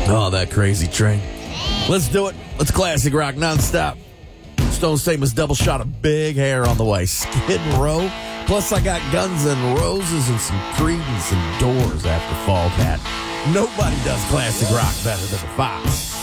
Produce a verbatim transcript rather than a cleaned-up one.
Oh, that crazy train. Let's do it. Let's classic rock nonstop. Stone Statement's double shot of Big Hair on the way. Skid Row. Plus, I got Guns N' Roses and some Creed and some Doors after Fall Cat. Nobody does classic rock better than the Fox.